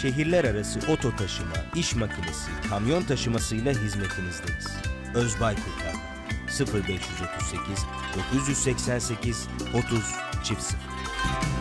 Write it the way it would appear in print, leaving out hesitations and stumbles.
şehirler arası oto taşıma, iş makinesi, kamyon taşımasıyla hizmetinizdeyiz. Özbay Kurtarma 0538 988 30 00